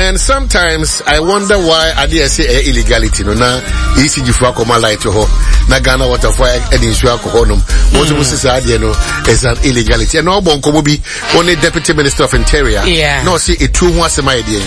And sometimes I wonder why I dare say illegality. No, now easy if you come light to her. Na Ghana waterfall and insure alcoholum. What was this idea? No, is an illegality. And no one come be only Deputy Minister of Interior. Yeah. No, see it too much my idea.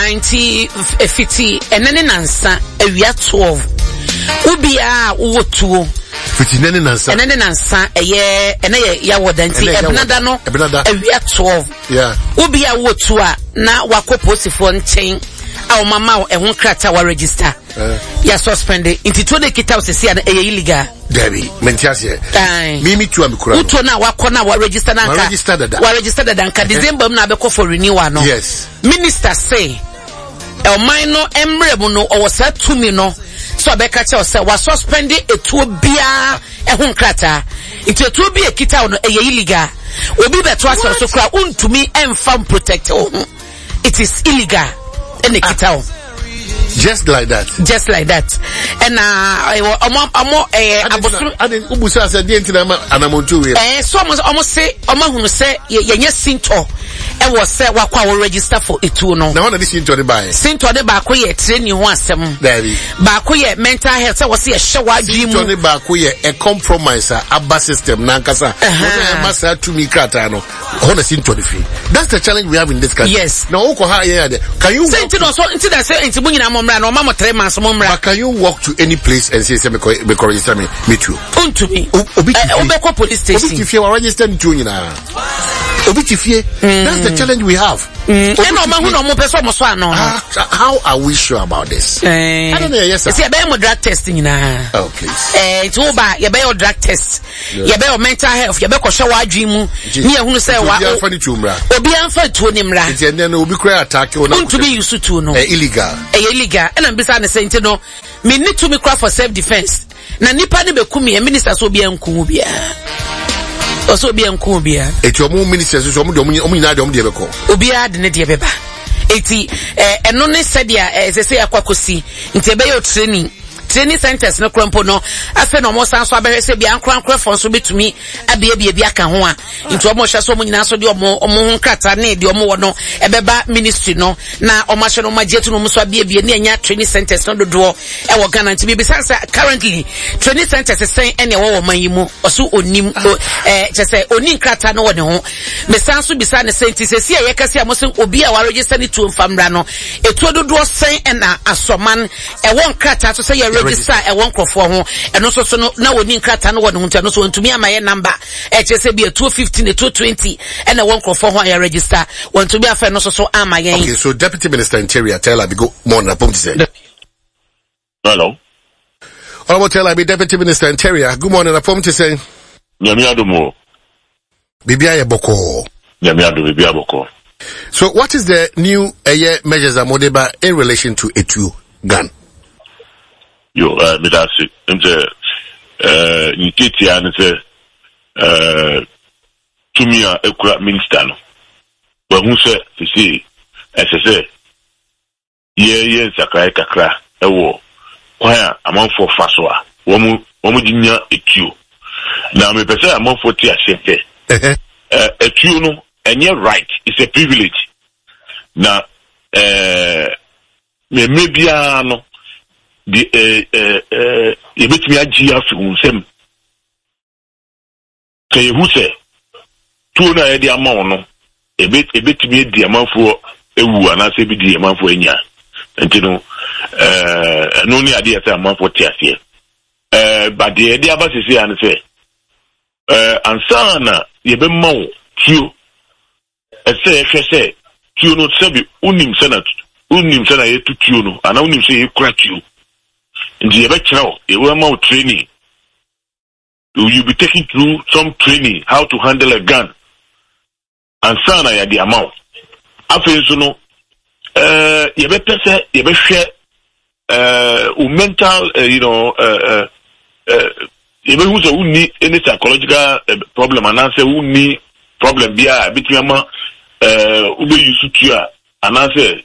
50 and then answer a year 12. Ubia uwo 59 nansa. And then answer a year and a year wadanti another no a year 12. Yeah. Ubia uwo 2 na wako posi for chain. Our mama e won krata wa register. Ya suspended into 2 kita osisi na illegal. Debbie, mentiasie. Mimi tu amikura. Uto na wakona wa register na wa register dada nka December na be for renewal no. Yes. Minister say el minor embrem no o wasa tumi no so abeka che o say wa suspend etuo bia ehun krata into etuo bia kita no illegal obi beto ase so kra untumi emfam protect it is illegal in kita just like that and ubusa say dey ntina anamontu we so almost say hunu say yenye sinto e was say wakwa we register for etu no na one this sinto de buy sinto de ba ko ye training ho asem ba ko ye mental health say was ye hye wadwi mu sinto de ba ko ye a compromise aba system na nkasa wona masa to me krata no hona sinto de fi. That's the challenge we have in this country. Yes. Now uko ha here can you say no so into that say into bunyina momra no mama 3 months momra. But can you walk to any place and say me register me too untumi obi police station obi tifie wa register ntu nyina obi tifie. That's the challenge we have. How are we sure about this? I don't know. Yes, sir. See, I drug testing na. Oh, please. It's over. You buy drug test. You buy mental health. You buy show dream. Ni ehunu say wa. Obi anfa ni tumra. Obi anfa tu ni mra. Nti ene obi kura attack o na. To be used to no. Illegal. Illegal. And I'm beside the say no. Me need to me cry for self defense. Na nipa ni be kumi minister so bia nku bia. Also be bia. Eti omo ministers so omo nyina de omo de beko. Obi ade ne de beba. Eti eno ne sadia se yakwakosi. Nti ebe yo training centers no krampo no afa no mo san so abere se bia ankran fon so betumi abia aka ho a nti omo hwe so mo nyina so de omo ho krata ne de omo wo no ebeba ministry no na omo hwe no magietu no mo so abia ne anya training centers no dodo e wo Ghana nti bi sansa currently training centers sen ene wo man yi mu oso onim che se oni krata no wo ne ho me sanso bisa ne senti se si ye kase amosen obi a wa register ni tu mfamra no etu dodo sen ena asoman e won krata so se register e won crofo ho eno so no na woni nkrata no won ho no so ntumi amaye number e che se bi 215 e 220 e na won crofo ho ya register won to be afa no so amaye. Okay, so Deputy Minister Interior tell her go more na pom say. Hello. Honorable tell her Deputy Minister Interior good morning na pom say. Nyame adomo. Bibia ye boko. Nyame ado bibia boko. So what is the new measures amodeba in relation to etu gun? Yo, midasi, nkiti ya nse, tumia ekura minister no. Wahunse, fisi, SSA, ye nsakra kakra, ewo, kwaya, amanfo faswa, wamu jinya etuo. Na mepese amanfo ti asente. Etuo no, enye right, it's a privilege. Na, maybe no, yebetimi aji afi unsem kay huse tu na yedi ama no ebetimi edi amanfo ewu anase bi di amanfo enya ntino no ni ade ese amanfo tiasie but the edi abasisi an se ansana yebemma wo tuo ese hwese tuo no sebi unim sana yetu tuo no ana unim se yekura tuo. And you will training. You'll be taken through some training how to handle a gun. And sana ya the amount. After you know, you better say you better share mental, you better who need any psychological problem and answer who need problem be a bit yama ube you to and answer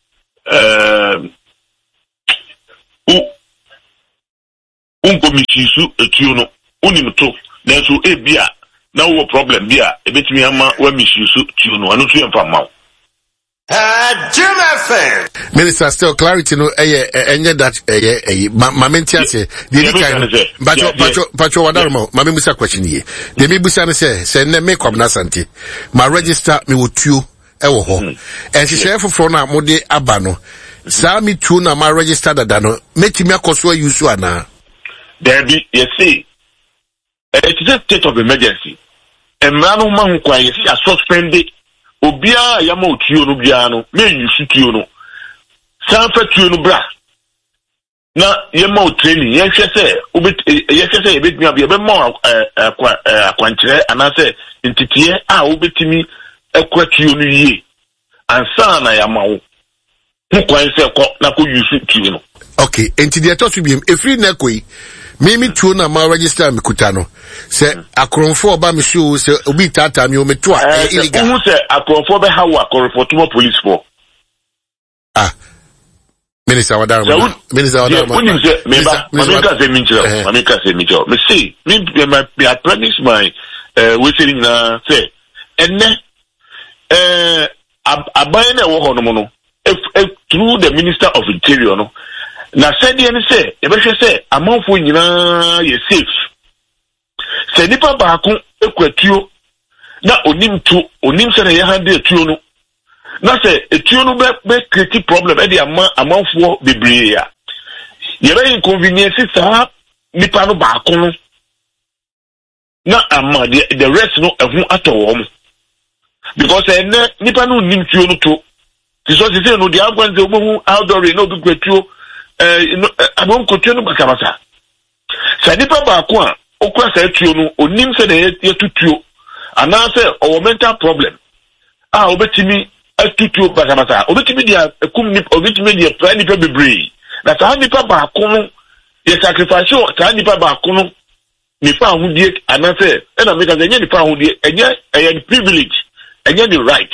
unko mishisu etuno unimto nanso ebia na wo problem bia ebetimi ama wa mishisu tuno anu tu emfa ma Jim FM Minister, still clarity no enye that mamentiase the kind pacho wadarmo mame musa question ye de me busa ne say ne me kwabna sante ma register me wotuo ewo ho en hye foforo na mode aba no sa me tuo na ma register dada no metimi akoso use ana there be you see it is a state of emergency emrano ma hu kwa yesi a suspend obia ya ma otuo no bia no me use tuo no sanfa tuo no bra na ye ma training ye hwe se ye betimi abia be ma akwankyere anase ntitiye a obetimi akwatuo no yie ansa na ya ma wo kwan se ko na ko use tuo no. Okay, enti de to biem efri na koi mimi tuo na ma register me kuta no se akronfo oba me show se obi tata me o meto a illegal who se akronfo be hawo akronfo to police for Minister Wadarma unim se mamika se minchira me see me I promise my waiting na say enne aban na wo hono no through the Minister of Interior no na said ye say e be hwe say amanfo nyina ye safe se nipa baako ekwatuo na onim se na ye handle tuo no na se etuo no be create problem e dey amanfo bebree ya ye be inconvenience sa nipa no baako no na ama the rest no ehun atowo mo because nipa no nim tuo no to so say no the agwanze obohu outdoor no be kwatuo abon kotuo no bakabasa sa nipa baako a okwa sa tuo no onim se na ye tutuo ana se o mental problem obetimi atutuo bakabasa obetimi dia ekum ni obetimi dia plan nipa bebree na sa nipa baako no ye sacrifice sa nipa baako no nipa ahudie ana se na make say nye nipa ahudie enye privilege enye the right.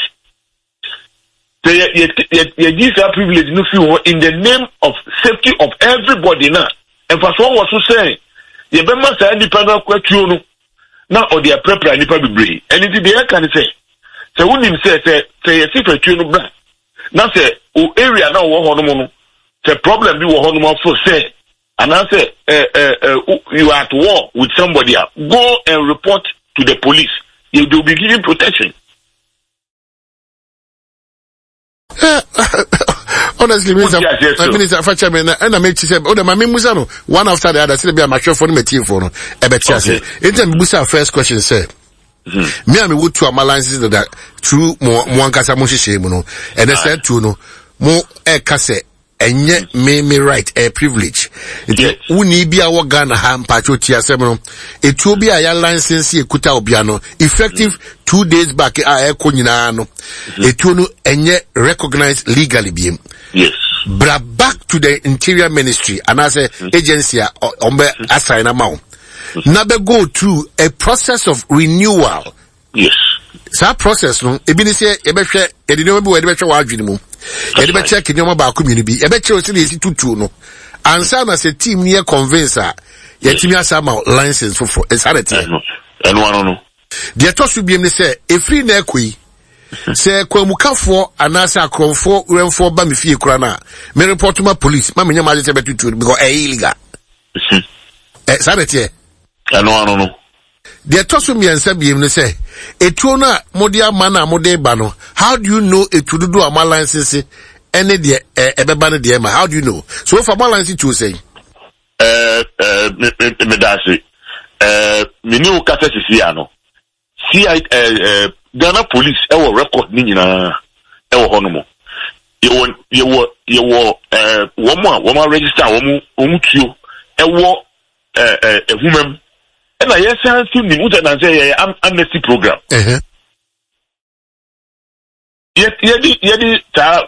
Ye give that privilege no feel in the name of safety of everybody now. And for so was to say, ye be ma say nipa na kwatuo no na o dey prepare nipa bebree. And it dey can say. So unim say ye see kwatuo no bra. Na say o area na wo ho no mo no. The problem be wo ho no mo for say. And I say you are at war with somebody. Go and report to the police. You will be given protection. Honestly, Minister Fachaman, and I made you say, oh, the Mammy Musano, one after the other, still be a mature for the team for no. In terms Busa first question, say, me and me would to alliances that true more Casa Moshi Shemuno, and I said to no more a cassette. And yet, me right a privilege. Uni be our Ghana ham patriotia seminal. It will be a license kuta obiano effective 2 days back a econino. It will and yet recognized legally being. Yes. Back to the Interior Ministry and as a agency assign amount. Never go through a process of renewal. Yes. That process no ebi say ebehwe edino be edebehwe wa adwene mu edebe check nyoma ba community ebeche o se na tutu no ansa na se team ne convince a yetimi asama license for esarete eno no de to so biem ne say efri na ekoi se kwamukafo anasa akronfo remfo ba me fie kura na me report ma police ma menya ma je betutu because illegal esarete eno no the tosu miensa biem ne say etuo na modia mana mode ba no how do you know etududu ama license any de ebeba ne de ma how do you know so for my license to say me dasi mini o kata sisi ano si Ghana police ewo record ni nyina ewo hono yewo wo register wo tuo ewo ehumem and I say ni muta na say amnesty program. Yedi ta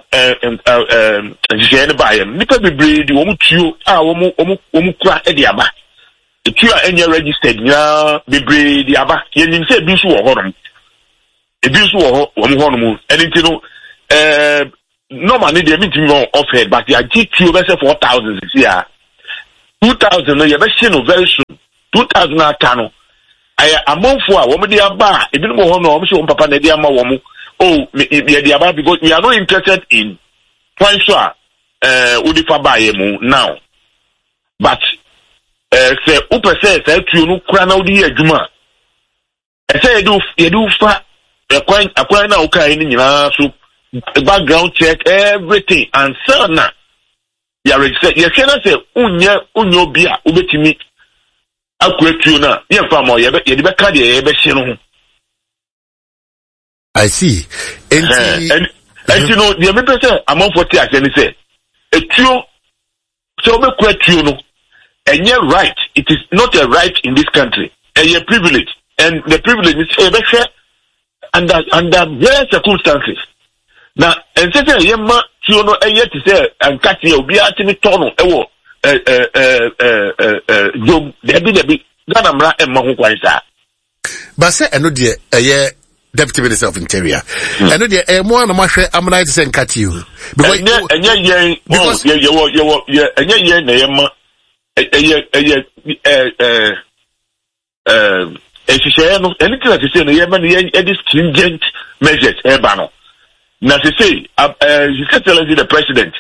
buy nipa bebree di wo tuo wo kura e di aba. Tuo enye registered nya bebree di aba. Yenim say bi so wo hono. E bi so wo hono mu. Enti no normally they meet me offered but ya tuo be say 4,000 this year. 2,000 no ye be share no very soon. 2000 atano aya amonfo a wo me dia ba ebinu mo ho no mo se papa na dia ma wo mo oh me dia ba because we are not interested in point so udifa baye mu now. But say upe say tuyo no kura na udi adwuma. Say you fa akwan na ukai ni nyina so background check everything and so na ya register ya say unye obi a ubetimi akwetuo na ye fa mo ye de be ka de ye be hye no. I see. And you know the me person among 40 as any say etuo so be kwetuo no enye right. It is not a right in this country. A privilege, and the privilege is a better under various circumstances. Now and say ye ma tuo no eye to say and catch ye obi atimi tono ewo job debi Ghana mra emma ho kwan sa. But say eno de Deputy Minister of Interior. Eno de mo na mahwe amna to say catch you. Because enye na ye ma anything that you say, any stringent measures, no. Now, to say, His Excellency the President,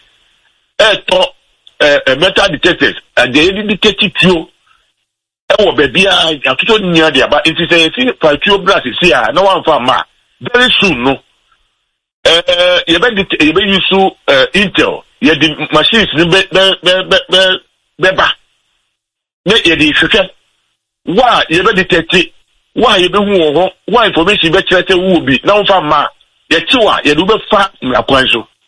metal detectors, and they indicated you, baby, I told you near there, but if you say, for two brasses here, no one for ma, very soon, no. You better use Intel, you the machines, beba. Ye di hwehwe why ye be detect why ye be hu why information be chere wu bi na won fa ma ye chiwa ye do be fa akwan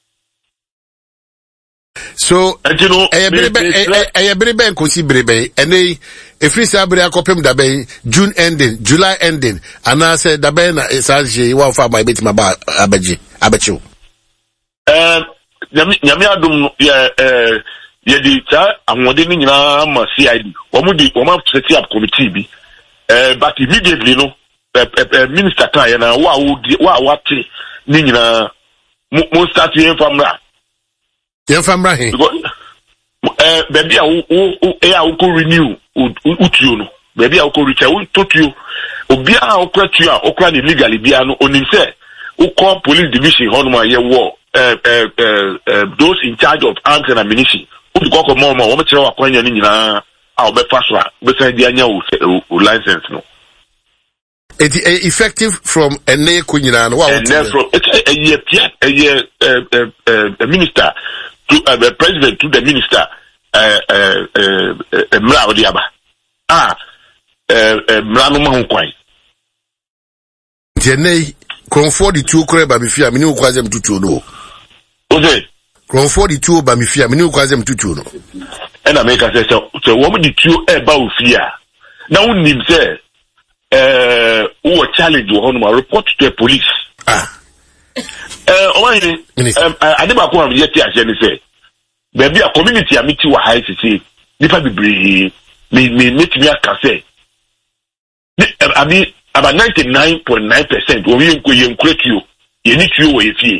so you know berebe nkosi berebe ene efri sa bere akopem da ben June ending July ending and I said da ben na saje won fa ma betima ba abechi nyame adum ye di ta amode ni nyina ma CID omo set up committee bi but immediately no minister kan ya na wa te ni nyina mo start yen famra he baby a ko renew utuo no baby a ko reach utuo obi a okwatu a okra ni legally bia no onim say ukọ police division honoma ye war those in charge of arms and ammunition ukọ mama wo metere wa kwanya ni nyina a obefa so a be di anya o license no it effective from ene kunyina no wa from a minister to the president to the minister mra odiaba mra no ma ho kwan ene Cronford 2 kore ba mifia mini ukwazem tutu no oze Cronford 2 ba mifia mini ukwazem tutu no ena make say so wo di tuo e ba ofia na unim say who challenge wo no report to the police adeba ko am yeti ase ni say baby a community amiti wa high city nipa bibre me metimi aka say abi about 99.9% wo yen kwetuo ye ni tuo wo yefie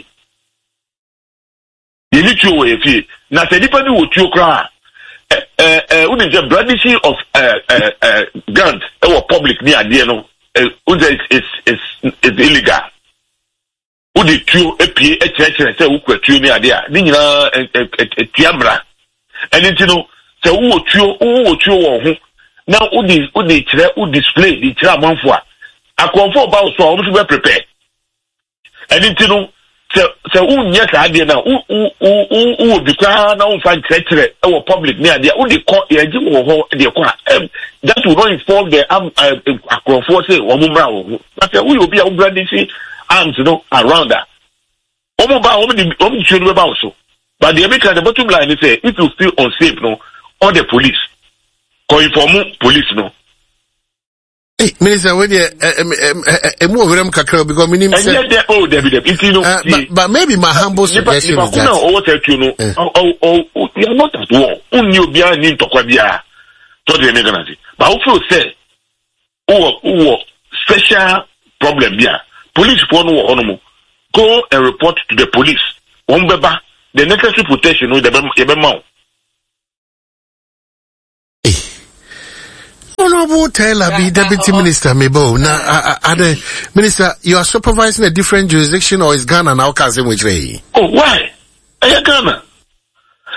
na se nipa ni wo tuo kra we the brandishing of guns or public near the no is illegal. We the two a church and say we kwetuo near there ni nyina tiamra and you know say wo tuo wo ho now we display the tramanfo a akonfo ba so we be prepare and you know so unye sa de na u bi kwa na u fan tretre e public near there u de call ye ji wo ho de kwa that will not inform the akonfo say wo mumra wo but we obi a u branding arms no around that omo ba omo di chunu ba so but the make the bottom line is say if you feel unsafe no all the police call inform police no. Hey, Minister, when you move them kakra because minim say but maybe my humble suggestion is that we are not at war. Unni obi an ni ntokwa bia to the meganasi. But who feel say special problem bia police for no honomo go and report to the police. One beba the necessary protection with the bema. Honorable Taylor be Deputy Minister Mebo. Now, Minister, you are supervising a different jurisdiction or is Ghana now casting which way? Oh, why? Ghana.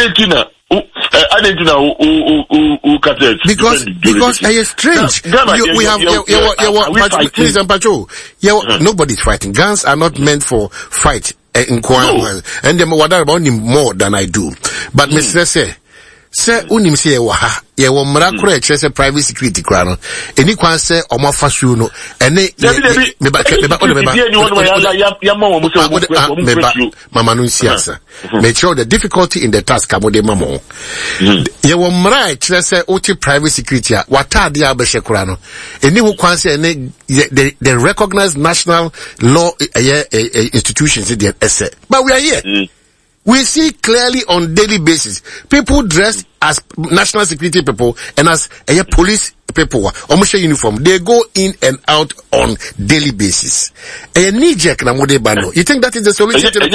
Argentina because I is strange. We have nobody's fighting. Guns are not meant for fight in Kwan, and them what about him more than I do. But Mr. Say unim say waha ye wo mra kura say private security kura no eni kwan say omo fasu no ene me ba mama no siasa me show the difficulty in the task amode mama ye wo mra kire say oti private security watade abehye kura no eni ho kwan say ene the recognized national law institutions in the essay but we are here. We see clearly on daily basis people dressed as national security people and as police people, almost uniform. They go in and out on daily basis. You think that is the solution to the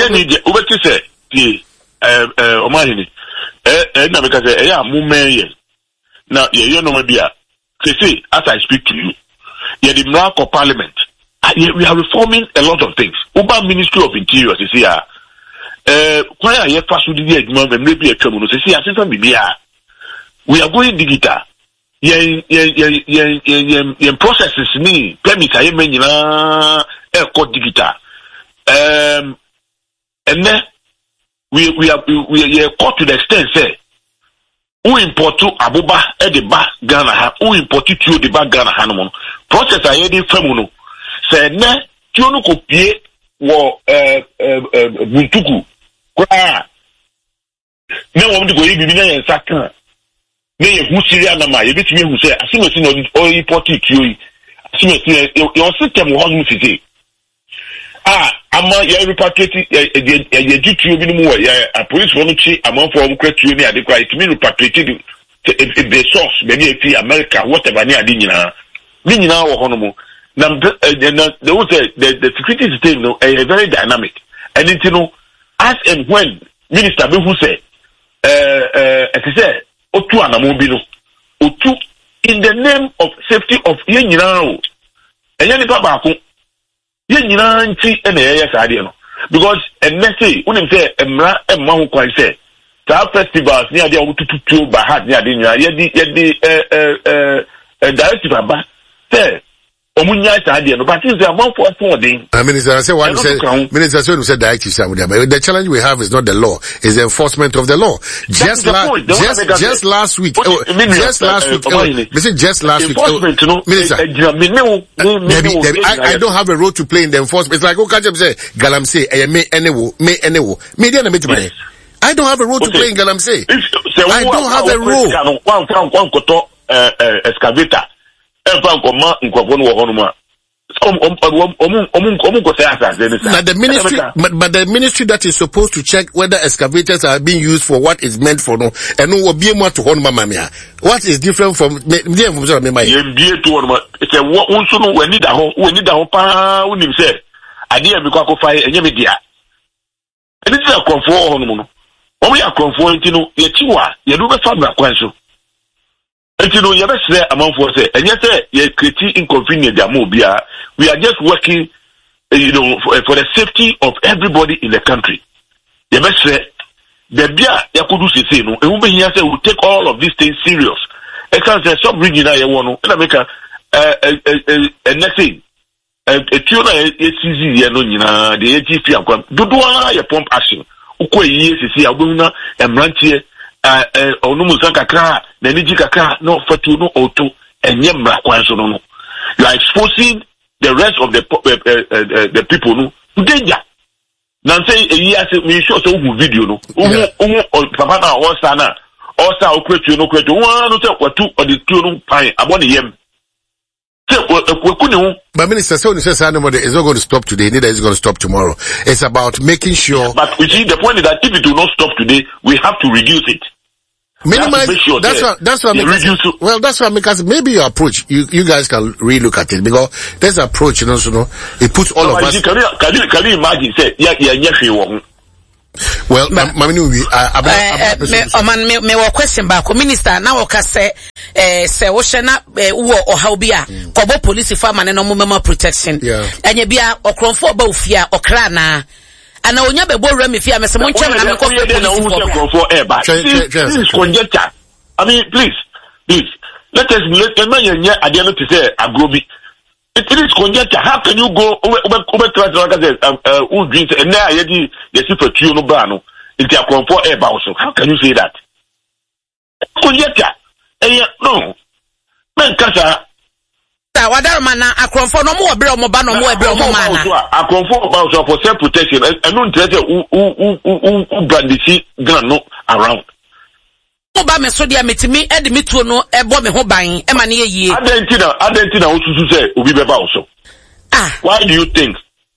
problem? As I speak to you, you're the Morocco Parliament. We are reforming a lot of things. Uba Ministry of Interior, you see, kwaya ye fasu di adwuma me maybe a twam no say asesa bibia we are going digital yen processes ni permit aye menyina e ko digital and then we are caught to the extent say we import aboba e de ba Ghana ha we import tuo de ba Ghana ha no process aye de famu no say na tuo no ko pie wo buntuku kwa na wo mdi go yi bibi na yen saka na ye hu siria na ma ye bitimi hu say asimesi no o import tuo yi asimesi your system wo hu sisi ama ye repatriate ye tuo bi mu a police won chi amanfo wo kra tuo ni ade kwa it mean repatriate the source maybe if America whatever ni ade nyina wo hono mu. Now, the security system, is very dynamic. And it, as and when Minister Behu say, Otu Anamobino, Otu, in the name of safety of Yenina, and Yanni Babako, Yenina, and the AS because, and let's say, when say, Emra, and Mahu Kwai say, Star festivals near the Otu Bahat, near the directive about, say, Minister, I say one said Minister said directive. The challenge we have is not the law, it's the enforcement of the law. Just last week, Minister, I don't have a role to play in the enforcement. It's like Okajem say, Galamsey, I don't have a role to play in Galamsey. I don't have a role. Excavator. Now the ministry that is supposed to check whether excavators are being used for what is meant for, no, and no be more to hon mamma. What is different from it's a we need a pa when him say idea because fire and media. And this is a comfort on we are comfort, you do the family question. And you never say among for say, and yet you create inconvenience. We are just working, for the safety of everybody in the country. You must say, the beer you could do say no. And we here say we take all of these things serious. It can say some regional you want to make a nothing. A tuna is easy, the AGP. Do you pump action? Ukwe yes, see a woman and branch here. Onumu kakra na niji kakra no fatu no oto enye mra kwanso no. You are exposing the rest of the people no danger. Now say a year say me show so video no. Papa na all star okretu no kretu one no say kwatu or the two no pan abon yem. But Minister, so you say somebody is not going to stop today, neither is going to stop tomorrow. It's about making sure. But you see, the point is that if it will not stop today, we have to reduce it. Minimize. That's what because maybe your approach, you guys can relook at it because this approach, it puts all of us. Can you imagine? Say, well, me question back. Minister, now say Oshana or Haubia, Kobo police farm and no more protection. And you be a Okronfo Bofia or Krana. and I will never borrow me fear, Mr. Muncham, and this is conjecture. I mean, please, let the man at the end to say, Agrobi. It is conjecture. How can you go over who drinks and now you see for Tuno Brano into a comfort air also? How can you say that? Conjecture. No. Man, Casa. Whatever man, I confirm no more bro, Mobano, more bro, Momana. I confirm about for self protection. I don't tell you who brandish gun around. Oba me so dia metimi e de metuo no e bo me ho ban e ma ne yie. Adentina osusu say obi beba also. Why do you think?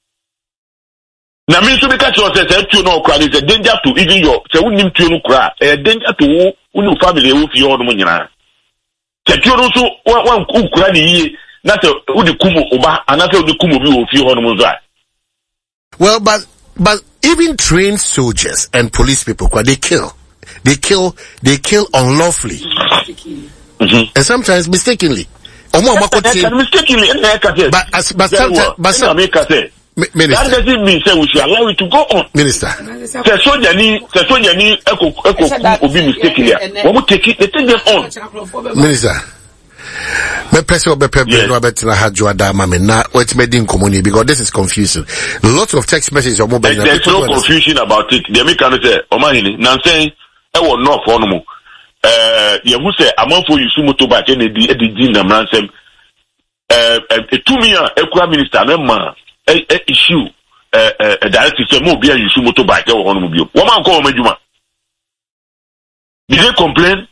Na me so be catch yourself say tuo no kra is a danger to even your say unim tuo no kra a danger to unu family e wo fi ho no nyina. Say tuo no so wan kra ni yie na say udi kumo oba ana say udi kumo bi wo fi ho no so. Well, but even trained soldiers and police people, they kill unlawfully. And sometimes mistakenly. Mistakenly, but sometimes, Minister, that doesn't mean say we should allow it to go on. Minister, the soldier ni obi mistakenly. When we take it, they take them on. Minister, because this is confusing. Lots of text messages are mobile. There's no confusion about it. The American say, "Omahini, Nansen, I will not for no more." You say, "I'm for you sumo back and the din and ransom." A 2 million equal minister, member, issue, a directive say, "Mo be you sumo back or on mobile." What man call Majuma? Did they complain?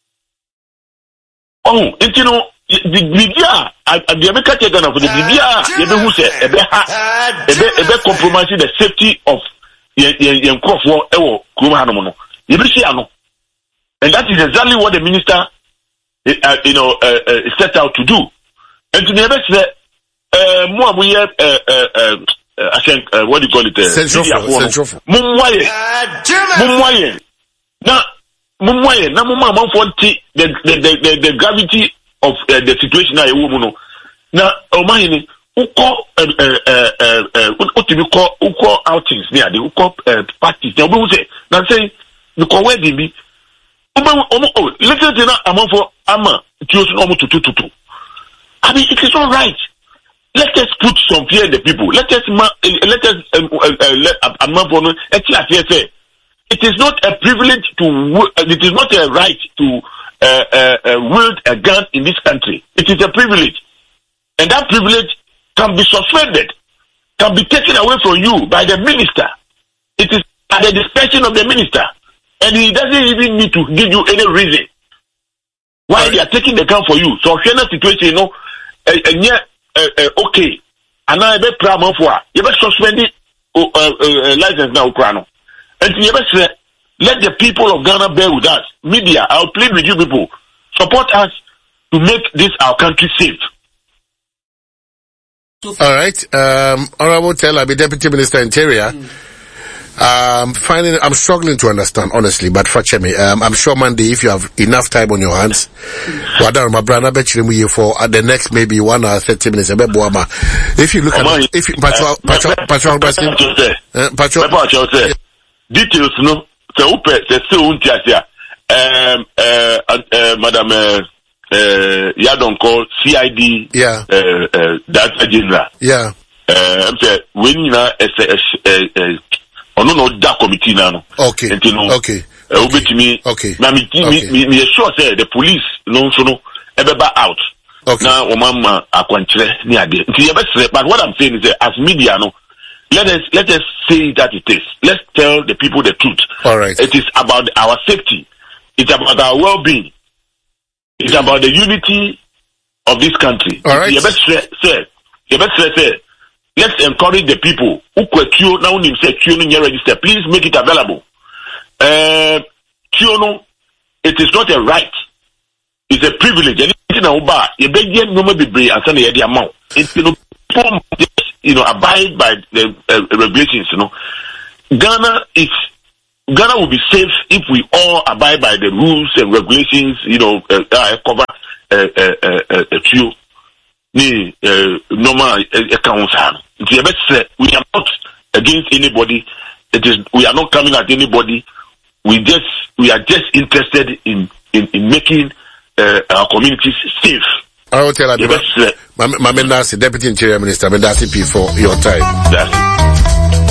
Oh, and you know, the media, the American take for the media, who say, a compromising the safety of young Crawford, Kumahamono. And that is exactly what the minister, set out to do. And to never say, more we have, I think, what do you call it? Central. Mumwaye. Now, Mumwaye, now Mumma for the gravity of the situation now, woman. Now, Omani, who call outings near the who call parties. Now, we say, now say, the call where they be. Listen to that amount for Ama, choose almost to 2. I mean, it is all right. Let us put some fear in the people. Let us it is not a privilege it is not a right to wield a gun in this country. It is a privilege. And that privilege can be suspended, can be taken away from you by the minister. It is at the discretion of the minister. And he doesn't even need to give you any reason why they are taking the gun for you. So, situation, okay. And now, I proud for you better suspend it, license now, Krano. And you better say, let the people of Ghana bear with us. Media, I'll plead with you people. Support us to make this our country safe. All right. Honorable Taylor, I'll be Deputy Minister Interior. I'm struggling to understand, honestly, but fracture me. I'm sure Monday, if you have enough time on your hands, my brother, bet you for the next maybe 1 hour, 30 minutes. If you look at if you, details, no, Madam, Yadon called CID, Director General. Yeah. When you know, no that committee now. Okay. Okay. Okay. Now, me sure say the police no ever out. Okay. Now, mama, but what I'm saying is that as media, no, let us say that it is. Let's tell the people the truth. All right. It is about our safety. It's about our well-being. It's about the unity of this country. All right. Let's encourage the people who could now say register. Please make it available. It is not a right. It's a privilege. Abide by the regulations. Ghana will be safe if we all abide by the rules and regulations. Cover normal accounts. We are not against anybody we are not coming at anybody. We are just interested in making our communities safe. I will tell you, Mame Nasi, Deputy Interior Minister, Mendasi P for your time. That's it.